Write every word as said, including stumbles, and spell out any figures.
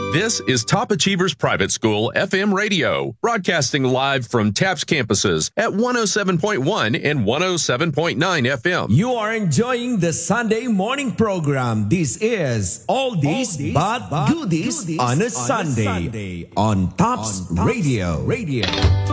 This is Top Achievers Private School F M Radio, broadcasting live from TAPS campuses at one oh seven point one and one oh seven point nine F M. You are enjoying the Sunday morning program. This is All This But Goodies on a Sunday on TAPS Radio. Radio.